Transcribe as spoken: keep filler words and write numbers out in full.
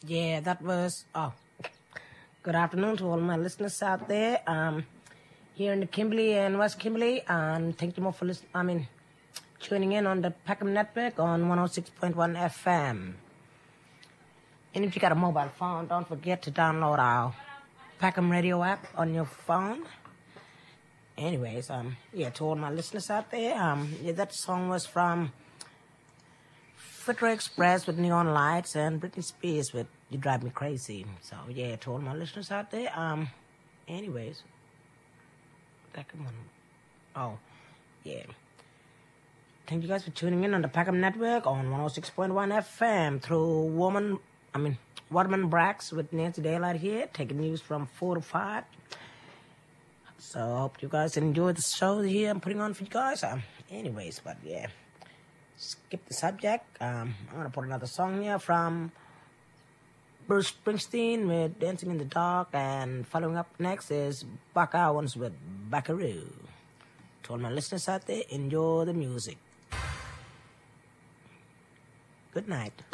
Yeah, that was, oh, good afternoon to all my listeners out there. Um, here in the Kimberley and West Kimberley, and thank you more for listening. I mean, tuning in on the Peckham Network on one oh six point one F M. And if you got a mobile phone, don't forget to download our Peckham Radio app on your phone. Anyways, um, yeah, to all my listeners out there, um, yeah, that song was from Footer Express with Neon Lights and Britney Spears with You Drive Me Crazy. So, yeah, to all my listeners out there, um, anyways, Peckham, oh, yeah. Thank you guys for tuning in on the Peckham Network on one oh six point one F M through Woman, I mean, Waterman Bracks with Nancy Daylight here, taking news from four to five. So I hope you guys enjoy the show here I'm putting on for you guys. Um, anyways, but yeah, skip the subject. Um, I'm going to put another song here from Bruce Springsteen with Dancing in the Dark, and following up next is Buck Owens with Buckaroo. To all my listeners out there, enjoy the music. Good night.